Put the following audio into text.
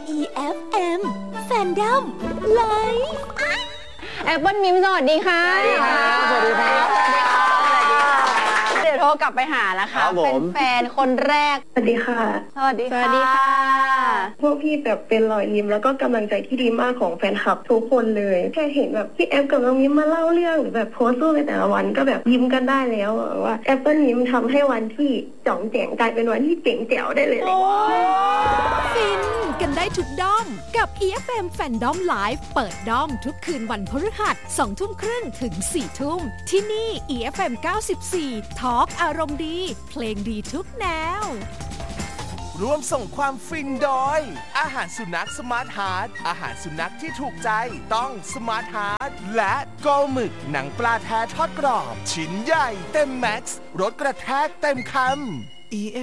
EFM Fandom Live แอปเปิ้ลมิมสวัสดีค่ะสวัสดีครับเดี๋ยวโทรกลับไปหานะคะเป็นแฟนคนแรกสวัสดีค่ะสวัสดีค่ะพวกพี่แบบเป็นรอยยิ้มแล้วก็กำลังใจที่ดีมากของแฟนคลับทุกคนเลยแค่เห็นแบบพี่แอปกับน้องมิ้มมาเล่าเรื่องหรือแบบโพสต์รูปในแต่ละวันก็แบบยิ้มกันได้แล้วว่าแอปเปิ้ลมิ้มทำให้วันที่จ่องแจ๋งกลายเป็นวันที่เจ๋งแจ๋วได้เลยฟินกันได้ทุกด้อมกับ EFM Fandom Live เปิดด้อมทุกคืนวันพฤหัส 20:30 ถึง 4:00 นที่นี่ EFM 94 Talk อารมณ์ดีเพลงดีทุกแนวร่วมส่งความฟินโดยอาหารสุนัขสมาร์ทฮาร์ทอาหารสุนัขที่ถูกใจต้องสมาร์ทฮาร์ทและโกหมึกหนังปลาแท้ทอดกรอบชิ้นใหญ่เต็มแม็กซ์รสกระแทกเต็มคำ